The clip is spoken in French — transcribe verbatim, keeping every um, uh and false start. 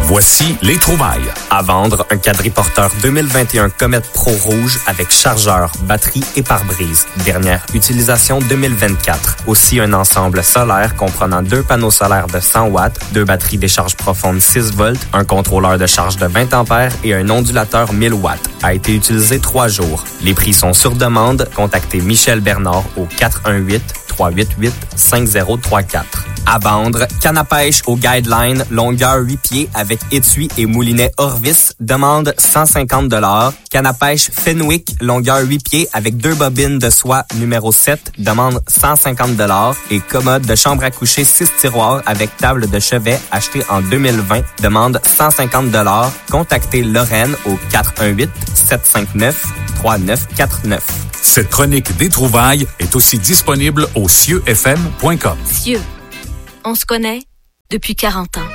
Voici les trouvailles. À vendre, un quadriporteur deux mille vingt et un Comet Pro rouge avec chargeur, batterie et pare-brise. Dernière utilisation deux mille vingt-quatre. Aussi un ensemble solaire comprenant deux panneaux solaires de cent watts, deux batteries décharge profonde six volts, un contrôleur de charge de vingt ampères et un ondulateur mille watts. A été utilisé trois jours. Les prix sont sur demande. Contactez Michel Bernard au quatre un huit, trois huit huit, cinq zéro trois quatre. À vendre, canne à pêche au Guideline, longueur huit pieds avec étui et moulinet Orvis, demande cent cinquante dollars. Canne à pêche Fenwick, longueur huit pieds avec deux bobines de soie numéro sept, demande cent cinquante dollars. Et commode de chambre à coucher six tiroirs avec table de chevet acheté en deux mille vingt, demande cent cinquante dollars. Contactez Lorraine au quatre un huit, sept cinq neuf, trois neuf quatre neuf. Cette chronique des trouvailles est aussi disponible au cieux f m point com. Cieux. On se connaît depuis quarante ans.